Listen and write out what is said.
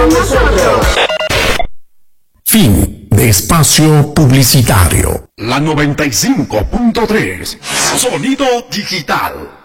con nosotros. Fin de espacio publicitario. La 95.3. Sonido digital.